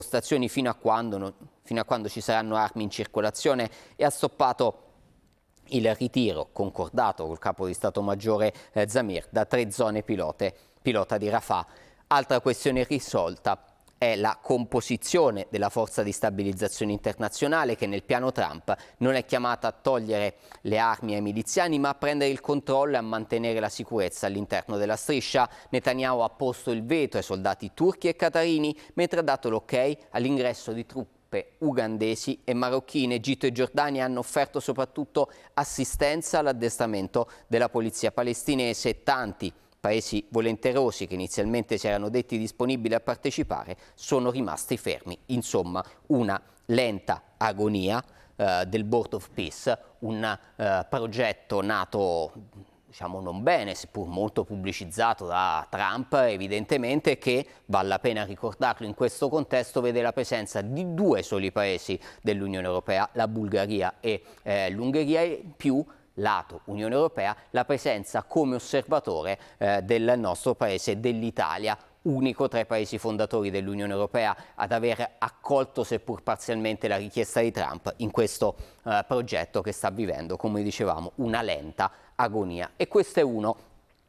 stazioni fino a quando ci saranno armi in circolazione e ha stoppato il ritiro concordato col capo di Stato Maggiore Zamir da 3 zone pilota di Rafah. Altra questione irrisolta è la composizione della forza di stabilizzazione internazionale che nel piano Trump non è chiamata a togliere le armi ai miliziani ma a prendere il controllo e a mantenere la sicurezza all'interno della striscia. Netanyahu ha posto il veto ai soldati turchi e qatarini mentre ha dato l'ok all'ingresso di truppe ugandesi e marocchine. Egitto e Giordania hanno offerto soprattutto assistenza all'addestramento della polizia palestinese. Tanti paesi volenterosi che inizialmente si erano detti disponibili a partecipare sono rimasti fermi. Insomma, una lenta agonia del Board of Peace, un progetto nato non bene, seppur molto pubblicizzato da Trump, evidentemente, che, vale la pena ricordarlo in questo contesto, vede la presenza di 2 soli paesi dell'Unione Europea, la Bulgaria e l'Ungheria, e più lato Unione Europea la presenza come osservatore del nostro paese, dell'Italia, unico tra i paesi fondatori dell'Unione Europea ad aver accolto seppur parzialmente la richiesta di Trump in questo progetto che sta vivendo, come dicevamo, una lenta agonia. E questo è uno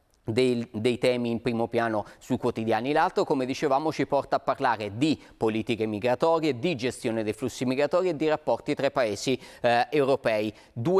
dei temi in primo piano sui quotidiani. L'altro, come dicevamo, ci porta a parlare di politiche migratorie, di gestione dei flussi migratori e di rapporti tra i paesi europei.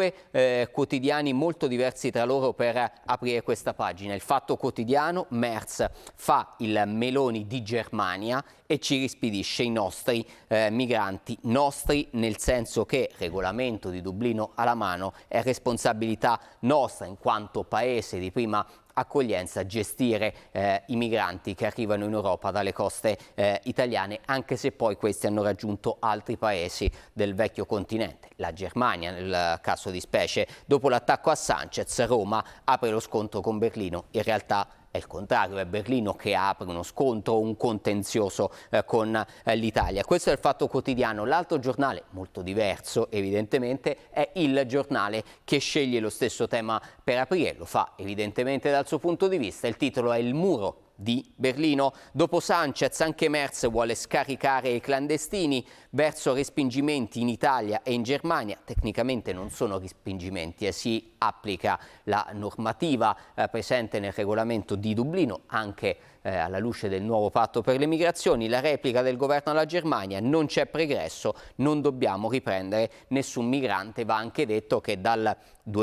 2 quotidiani molto diversi tra loro per aprire questa pagina. Il Fatto Quotidiano: Merz fa il Meloni di Germania e ci rispedisce i nostri migranti, nostri nel senso che regolamento di Dublino alla mano è responsabilità nostra in quanto paese di prima accoglienza gestire i migranti che arrivano in Europa dalle coste italiane, anche se poi questi hanno raggiunto altri paesi del vecchio continente. La Germania nel caso di specie. Dopo l'attacco a Sanchez, Roma apre lo scontro con Berlino. In realtà è il contrario, è Berlino che apre uno scontro, un contenzioso con l'Italia. Questo è il Fatto Quotidiano. L'altro giornale, molto diverso evidentemente, è Il Giornale, che sceglie lo stesso tema per aprire. Lo fa evidentemente dal suo punto di vista. Il titolo è Il muro di Berlino. Dopo Sanchez anche Merz vuole scaricare i clandestini verso respingimenti in Italia e in Germania. Tecnicamente non sono respingimenti, si applica la normativa presente nel regolamento di Dublino anche alla luce del nuovo patto per le migrazioni. La replica del governo alla Germania: non c'è pregresso, non dobbiamo riprendere nessun migrante. Va anche detto che dal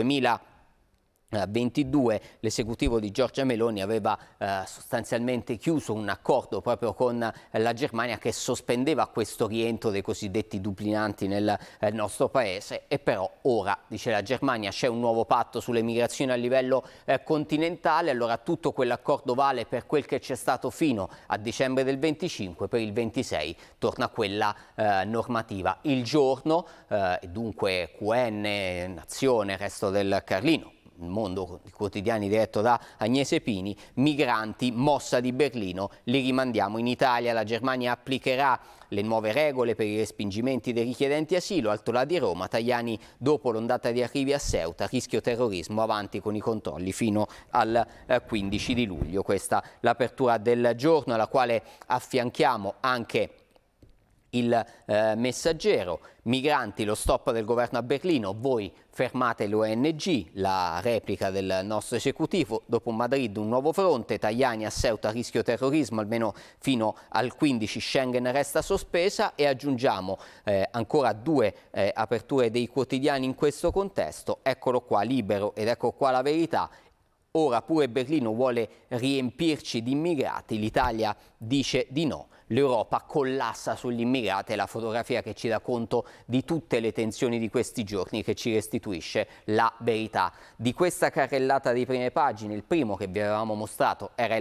2022 l'esecutivo di Giorgia Meloni aveva sostanzialmente chiuso un accordo proprio con la Germania che sospendeva questo rientro dei cosiddetti dublinanti nel nostro paese, e però ora, dice la Germania, c'è un nuovo patto sulle migrazioni a livello continentale. Allora tutto quell'accordo vale per quel che c'è stato fino a dicembre del 25, per il 26 torna quella normativa. Il Giorno, e dunque QN, Nazione, Resto del Carlino, Il Mondo, i quotidiani diretto da Agnese Pini: migranti, mossa di Berlino, li rimandiamo in Italia. La Germania applicherà le nuove regole per i respingimenti dei richiedenti asilo. Altolà di Roma: Tajani dopo l'ondata di arrivi a Ceuta, rischio terrorismo, avanti con i controlli fino al 15 di luglio. Questa l'apertura del Giorno, alla quale affianchiamo anche Il Messaggero. Migranti, lo stop del governo a Berlino, voi fermate le ONG, la replica del nostro esecutivo. Dopo Madrid un nuovo fronte, Tajani a Ceuta, rischio terrorismo, almeno fino al 15, Schengen resta sospesa. E aggiungiamo ancora 2 aperture dei quotidiani in questo contesto. Eccolo qua, Libero, ed ecco qua La Verità. Ora pure Berlino vuole riempirci di immigrati, l'Italia dice di no. L'Europa collassa sugli immigrati, è la fotografia che ci dà conto di tutte le tensioni di questi giorni, che ci restituisce La Verità. Di questa carrellata di prime pagine, il primo che vi avevamo mostrato era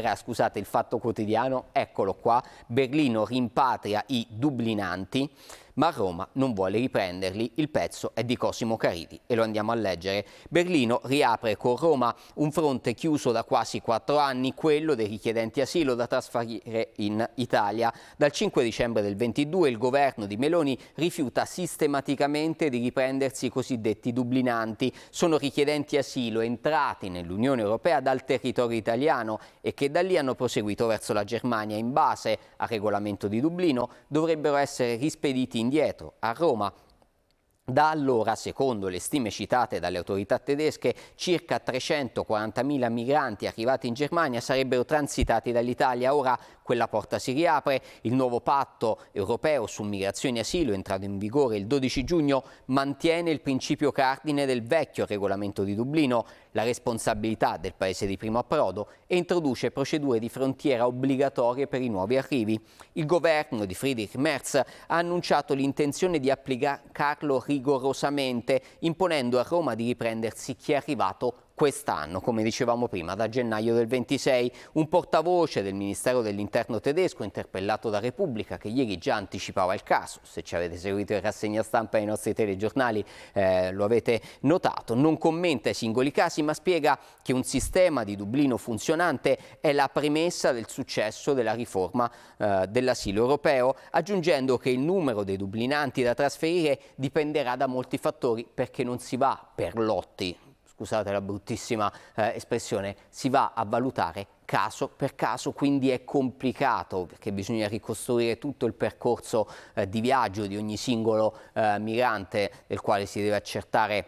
il Fatto Quotidiano, eccolo qua: Berlino rimpatria i dublinanti. ma Roma non vuole riprenderli. Il pezzo è di Cosimo Caridi e lo andiamo a leggere. Berlino riapre con Roma un fronte chiuso da quasi 4 anni, quello dei richiedenti asilo da trasferire in Italia. Dal 5 dicembre del 22 il governo di Meloni rifiuta sistematicamente di riprendersi i cosiddetti dublinanti. Sono richiedenti asilo entrati nell'Unione Europea dal territorio italiano e che da lì hanno proseguito verso la Germania. In base al regolamento di Dublino dovrebbero essere rispediti indietro a Roma. Da allora, secondo le stime citate dalle autorità tedesche, circa 340.000 migranti arrivati in Germania sarebbero transitati dall'Italia. Ora quella porta si riapre. Il nuovo patto europeo su migrazione e asilo, entrato in vigore il 12 giugno, mantiene il principio cardine del vecchio regolamento di Dublino, la responsabilità del paese di primo approdo, e introduce procedure di frontiera obbligatorie per i nuovi arrivi. Il governo di Friedrich Merz ha annunciato l'intenzione di applicarlo rigorosamente, imponendo a Roma di riprendersi chi è arrivato quest'anno, come dicevamo prima, da gennaio del 26. Un portavoce del Ministero dell'Interno tedesco, interpellato da Repubblica, che ieri già anticipava il caso, se ci avete seguito in rassegna stampa ai nostri telegiornali lo avete notato, non commenta i singoli casi ma spiega che un sistema di Dublino funzionante è la premessa del successo della riforma dell'asilo europeo, aggiungendo che il numero dei dublinanti da trasferire dipenderà da molti fattori, perché non si va per lotti. Scusate la bruttissima espressione, si va a valutare caso per caso, quindi è complicato perché bisogna ricostruire tutto il percorso di viaggio di ogni singolo migrante, del quale si deve accertare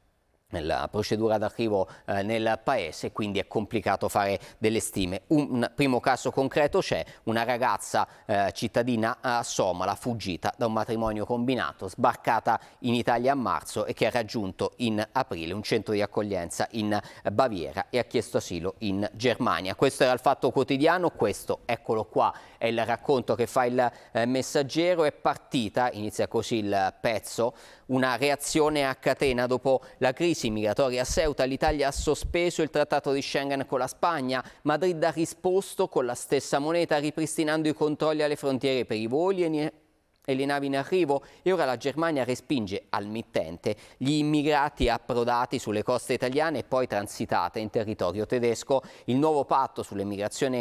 la procedura d'arrivo nel paese, quindi è complicato fare delle stime. Un primo caso concreto c'è: una ragazza cittadina somala fuggita da un matrimonio combinato, sbarcata in Italia a marzo e che ha raggiunto in aprile un centro di accoglienza in Baviera e ha chiesto asilo in Germania. Questo era il Fatto Quotidiano, questo, eccolo qua, è il racconto che fa il Messaggero. È partita, inizia così il pezzo, una reazione a catena dopo la crisi migratoria a Ceuta. L'Italia ha sospeso il trattato di Schengen con la Spagna. Madrid ha risposto con la stessa moneta, ripristinando i controlli alle frontiere per i voli e le navi in arrivo, e ora la Germania respinge al mittente gli immigrati approdati sulle coste italiane e poi transitate in territorio tedesco. Il nuovo patto sull'immigrazione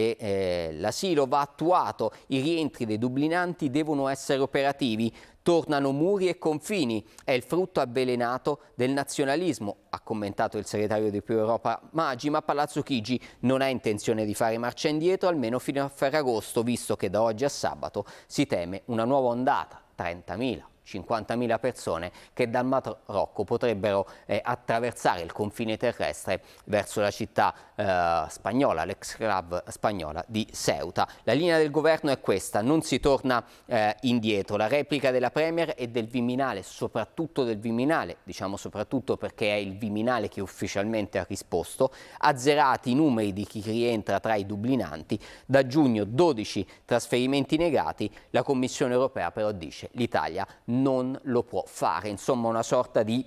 e l'asilo va attuato, i rientri dei dublinanti devono essere operativi. Tornano muri e confini, è il frutto avvelenato del nazionalismo, ha commentato il segretario di Più Europa Maggi, ma Palazzo Chigi non ha intenzione di fare marcia indietro, almeno fino a Ferragosto, visto che da oggi a sabato si teme una nuova ondata, 30.000. 50.000 persone che dal Marocco potrebbero attraversare il confine terrestre verso la città spagnola, l'ex-clave spagnola di Ceuta. La linea del governo è questa: non si torna indietro. La replica della Premier e del Viminale, soprattutto del Viminale, diciamo soprattutto perché è il Viminale che ufficialmente ha risposto, azzerati i numeri di chi rientra tra i dublinanti, da giugno 12 trasferimenti negati. La Commissione europea però dice l'Italia non lo può fare, insomma una sorta di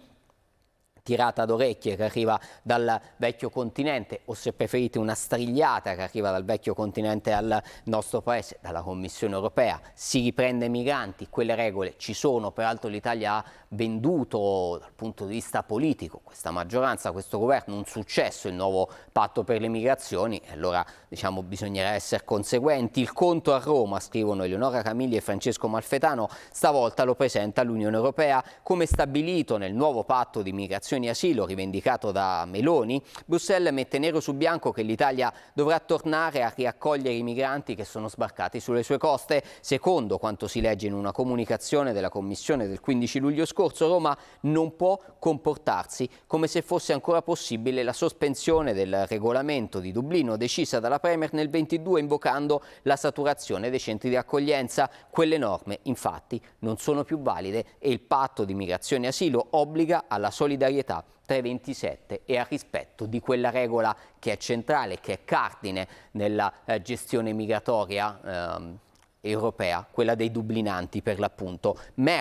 tirata d'orecchie che arriva dal vecchio continente, o se preferite una strigliata che arriva dal vecchio continente al nostro paese, dalla Commissione europea. Si riprende i migranti, quelle regole ci sono, peraltro l'Italia ha venduto dal punto di vista politico, questa maggioranza, questo governo, un successo il nuovo patto per le migrazioni, e allora diciamo bisognerà essere conseguenti. Il conto a Roma, scrivono Eleonora Camilli e Francesco Malfetano, stavolta lo presenta l'Unione Europea. Come stabilito nel nuovo patto di migrazione e asilo rivendicato da Meloni, Bruxelles mette nero su bianco che l'Italia dovrà tornare a riaccogliere i migranti che sono sbarcati sulle sue coste. Secondo quanto si legge in una comunicazione della Commissione del 15 luglio scorso, Roma non può comportarsi come se fosse ancora possibile la sospensione del regolamento di Dublino decisa dalla Premier nel 22, invocando la saturazione dei centri di accoglienza. Quelle norme infatti non sono più valide e il patto di migrazione e asilo obbliga alla solidarietà tra i 27 e al rispetto di quella regola che è centrale, che è cardine nella gestione migratoria europea, quella dei dublinanti per l'appunto.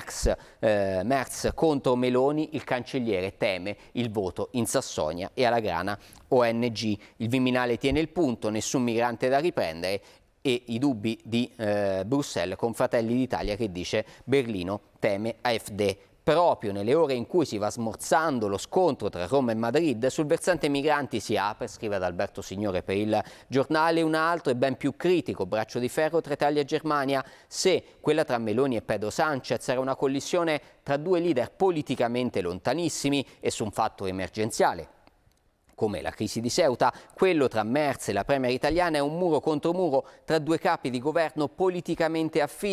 Merz contro Meloni, il cancelliere teme il voto in Sassonia e alla grana ONG. Il Viminale tiene il punto, nessun migrante da riprendere. e i dubbi di Bruxelles con Fratelli d'Italia che dice Berlino teme AfD. Proprio nelle ore in cui si va smorzando lo scontro tra Roma e Madrid, sul versante migranti si apre, scrive Adalberto Signore per il giornale, un altro e ben più critico braccio di ferro tra Italia e Germania. Se quella tra Meloni e Pedro Sánchez era una collisione tra due leader politicamente lontanissimi e su un fatto emergenziale come la crisi di Ceuta, quello tra Merz e la Premier italiana è un muro contro muro tra due capi di governo politicamente affini.